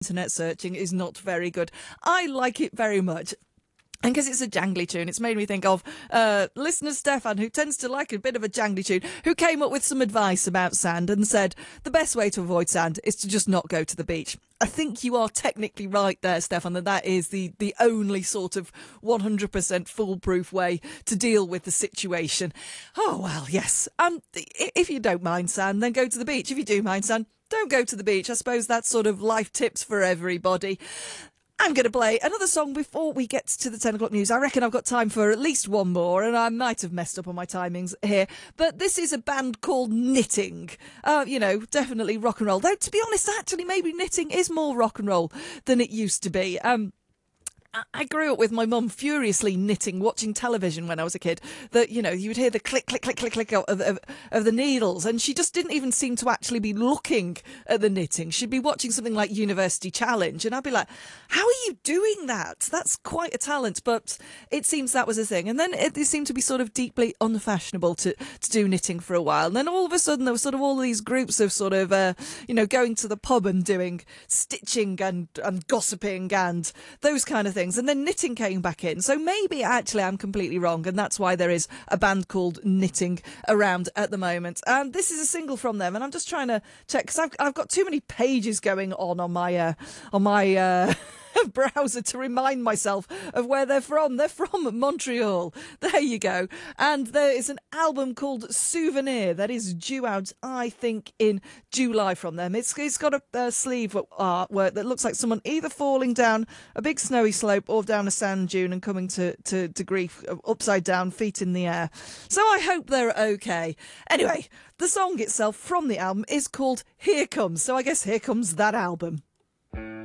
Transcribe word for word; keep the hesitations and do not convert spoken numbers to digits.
internet searching is not very good. I like it very much. And because it's a jangly tune, it's made me think of uh, listener Stefan, who tends to like a bit of a jangly tune, who came up with some advice about sand and said the best way to avoid sand is to just not go to the beach. I think you are technically right there, Stefan, that that is the, the only sort of one hundred percent foolproof way to deal with the situation. Oh, well, yes. Um, if you don't mind sand, then go to the beach. If you do mind sand, don't go to the beach. I suppose that's sort of life tips for everybody. I'm going to play another song before we get to the ten o'clock news. I reckon I've got time for at least one more, and I might have messed up on my timings here. But this is a band called Knitting. Uh, you know, definitely rock and roll. Though, to be honest, actually, maybe Knitting is more rock and roll than it used to be. Um, I grew up with my mum furiously knitting, watching television when I was a kid. That, you know, you would hear the click, click, click, click, click of, of, of the needles, and she just didn't even seem to actually be looking at the knitting. She'd be watching something like University Challenge, and I'd be like, how are you doing that? That's quite a talent, but it seems that was a thing. And then it, it seemed to be sort of deeply unfashionable to, to do knitting for a while. And then all of a sudden there were sort of all these groups of sort of, uh, you know, going to the pub and doing stitching and, and gossiping and those kind of things. And then knitting came back in. So maybe actually I'm completely wrong, and that's why there is a band called Knitting around at the moment. And this is a single from them, and I'm just trying to check because I've, I've got too many pages going on on my uh, on my uh, browser to remind myself of where they're from. They're from Montreal. There you go. And there is an album called Souvenir that is due out, I think, in July from them. It's It's got a, a sleeve artwork that looks like someone either falling down a big snowy slope or down a sand dune and coming to, to, to grief upside down, feet in the air. So I hope they're okay. Anyway, the song itself from the album is called Here Comes. So I guess here comes that album.